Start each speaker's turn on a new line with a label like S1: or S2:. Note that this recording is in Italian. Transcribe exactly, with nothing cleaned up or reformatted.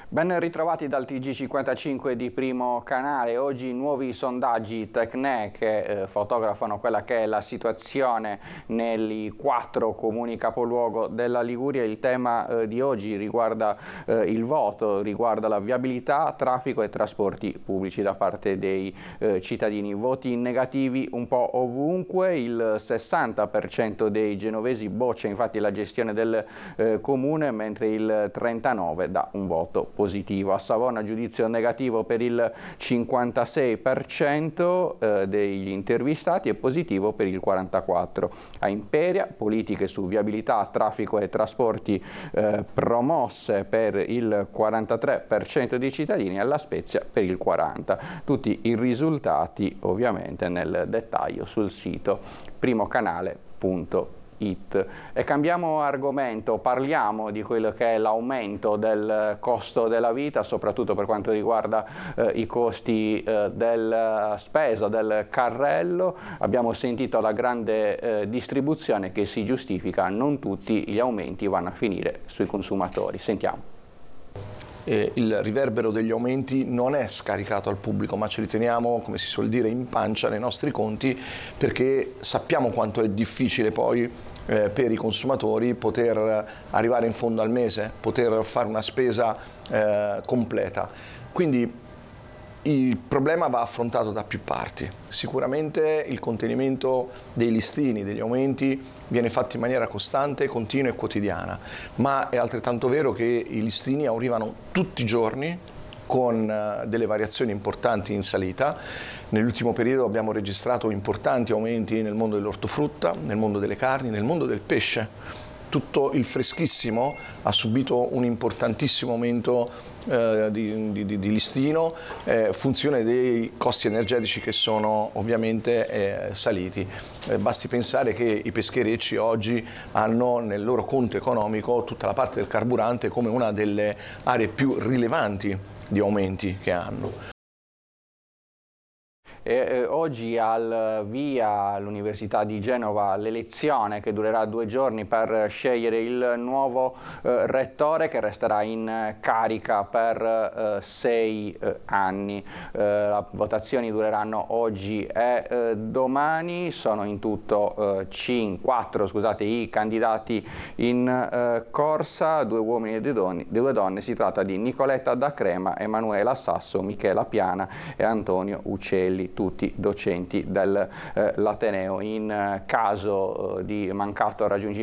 S1: Ben ritrovati dal T G cinquantacinque di Primo Canale. Oggi nuovi sondaggi Tecne che eh, fotografano quella che è la situazione nei quattro comuni capoluogo della Liguria. Il tema eh, di oggi riguarda eh, il voto, riguarda la viabilità, traffico e trasporti pubblici da parte dei eh, cittadini. Voti negativi un po' ovunque, il sessanta per cento dei genovesi boccia infatti la gestione del eh, comune, mentre il trentanove per cento dà un voto positivo. Positivo. A Savona giudizio negativo per il cinquantasei per cento eh, degli intervistati e positivo per il quarantaquattro per cento. A Imperia politiche su viabilità, traffico e trasporti eh, promosse per il quarantatré per cento dei cittadini, alla Spezia per il quaranta per cento. Tutti i risultati ovviamente nel dettaglio sul sito primocanale punto it. E cambiamo argomento, parliamo di quello che è l'aumento del costo della vita, soprattutto per quanto riguarda eh, i costi eh, della spesa, del carrello. Abbiamo sentito la grande eh, distribuzione che si giustifica, non tutti gli aumenti vanno a finire sui consumatori. Sentiamo.
S2: Eh, il riverbero degli aumenti non è scaricato al pubblico, ma ce li teniamo, come si suol dire, in pancia nei nostri conti, perché sappiamo quanto è difficile poi eh, per i consumatori poter arrivare in fondo al mese, poter fare una spesa eh, completa. Quindi il problema va affrontato da più parti. Sicuramente il contenimento dei listini, degli aumenti, viene fatto in maniera costante, continua e quotidiana, ma è altrettanto vero che i listini arrivano tutti i giorni con delle variazioni importanti in salita. Nell'ultimo periodo abbiamo registrato importanti aumenti nel mondo dell'ortofrutta, nel mondo delle carni, nel mondo del pesce. Tutto il freschissimo ha subito un importantissimo aumento eh, di, di, di listino, eh, funzione dei costi energetici che sono ovviamente eh, saliti. Eh, basti pensare che i pescherecci oggi hanno nel loro conto economico tutta la parte del carburante come una delle aree più rilevanti di aumenti che hanno.
S1: E, eh, oggi al via all'Università di Genova l'elezione che durerà due giorni per scegliere il nuovo eh, rettore, che resterà in carica per eh, sei eh, anni. Eh, le votazioni dureranno oggi e eh, domani. Sono in tutto eh, cinque, quattro scusate, i candidati in eh, corsa, due uomini e due donne, due donne. Si tratta di Nicoletta Da Crema, Emanuela Sasso, Michela Piana e Antonio Uccelli, tutti docenti dell'Ateneo. In caso di mancato raggiungimento